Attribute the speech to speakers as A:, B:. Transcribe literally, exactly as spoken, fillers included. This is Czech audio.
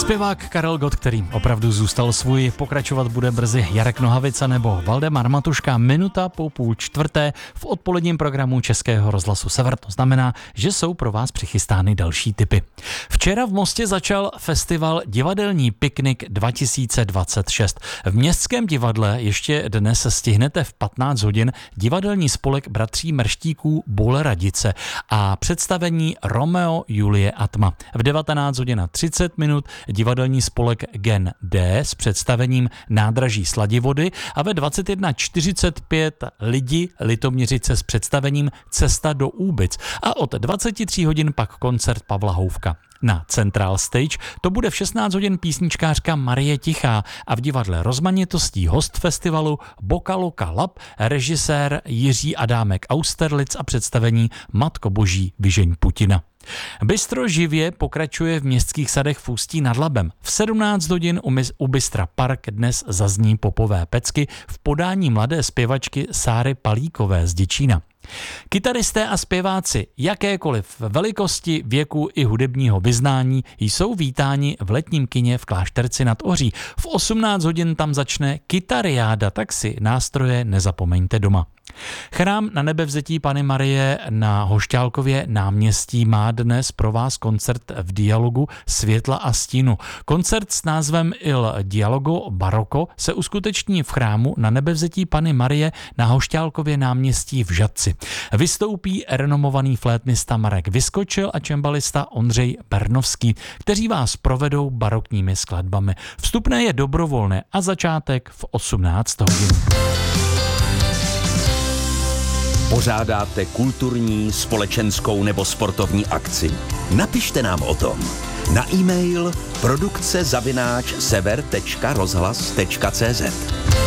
A: Zpěvák Karel Gott, který opravdu zůstal svůj, pokračovat bude brzy Jarek Nohavica nebo Valdemar Matuška minuta po půl čtvrté v odpoledním programu Českého rozhlasu Sever. To znamená, že jsou pro vás přichystány další tipy. Včera v Mostě začal festival Divadelní piknik dva tisíce dvacet šest. V Městském divadle ještě dnes stihnete v patnáct hodin divadelní spolek bratří Mrštíků Boleradice a představení Romeo, Julie a tma. V devatenáct hodin a třicet minut divadelní spolek Gen D s představením Nádraží Sladivody a ve dvacet jedna čtyřicet pět Lidi Litoměřice s představením Cesta do Úbic a od dvacet tři hodin pak koncert Pavla Houfka. Na Central Stage to bude v šestnáct hodin písničkářka Marie Tichá a v divadle Rozmanitostí host festivalu Bokaloka Lab, režisér Jiří Adámek Austerlitz a představení Matko Boží Vyžeň Putina. Bistro živě pokračuje v Městských sadech v Ústí nad Labem. V sedmnáct hodin u Bistra Park dnes zazní popové pecky v podání mladé zpěvačky Sáry Palíkové z Děčína. Kytaristé a zpěváci jakékoliv velikosti, věku i hudebního vyznání jsou vítáni v letním kině v Klášterci nad Ohří. V osmnáct hodin tam začne kytariáda, tak si nástroje nezapomeňte doma. Chrám na Nebevzetí Panny Marie na Hošťálkově náměstí má dnes pro vás koncert v dialogu Světla a stínu. Koncert s názvem Il Dialogo Baroko se uskuteční v chrámu na Nebevzetí Panny Marie na Hošťálkově náměstí v Žatci. Vystoupí renomovaný flétnista Marek Vyskočil a čembalista Ondřej Bernovský, kteří vás provedou barokními skladbami. Vstupné je dobrovolné a začátek v osmnáct hodin.
B: Pořádáte kulturní, společenskou nebo sportovní akci? Napište nám o tom. Na e-mail produkce zavináč sever tečka rozhlas tečka cé zet.